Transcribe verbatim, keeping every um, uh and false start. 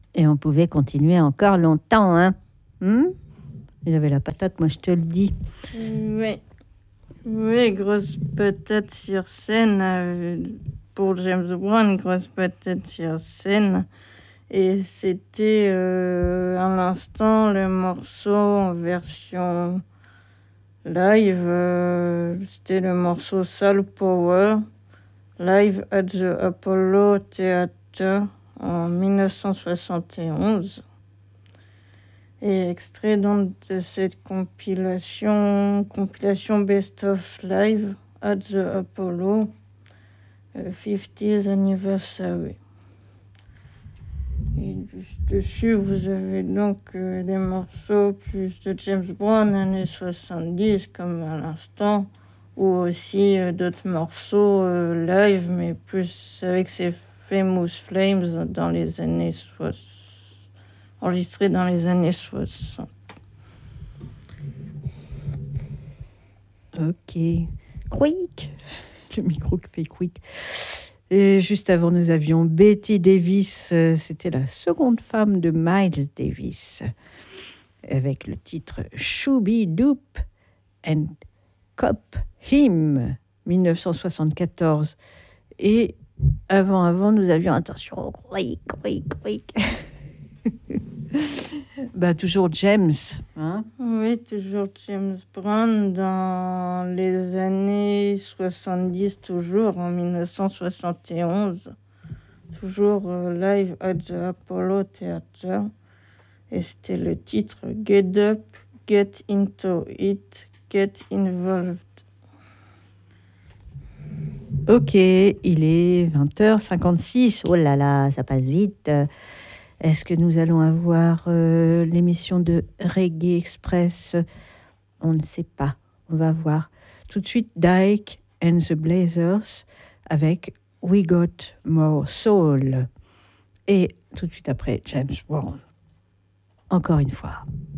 Et on pouvait continuer encore longtemps, hein. Hum Il avait la patate, moi je te le dis. Oui, oui, grosse patate sur scène. Euh, pour James Brown, grosse patate sur scène. Et c'était euh, à l'instant le morceau en version live. Euh, c'était le morceau Soul Power, live at the Apollo Theater en dix-neuf cent soixante et onze. Et extrait donc de cette compilation, compilation Best of Live at the Apollo euh, fiftieth Anniversary. Et dessus, vous avez donc euh, des morceaux plus de James Brown, années soixante-dix, comme à l'instant, ou aussi euh, d'autres morceaux euh, live, mais plus avec ces Famous Flames dans les années soixante, enregistrés dans les années soixante. Ok. Quick. Le micro qui fait quick. Et juste avant, nous avions Betty Davis. C'était la seconde femme de Miles Davis, avec le titre Shooby Doop and Cop Him, dix-neuf cent soixante-quatorze. Et avant, avant, nous avions, attention, quick, quick, quick. Bah, toujours James. Hein? Oui, toujours James Brown dans les années soixante-dix, toujours en dix-neuf cent soixante et onze. Toujours euh, live at the Apollo Theater. Et c'était le titre Get Up, Get Into It, Get Involved. Ok, il est vingt heures cinquante-six. Oh là là, ça passe vite. Est-ce que nous allons avoir euh, l'émission de Reggae Express? On ne sait pas. On va voir. Tout de suite, Dyke and the Blazers avec We Got More Soul. Et tout de suite après, James Brown. Encore une fois.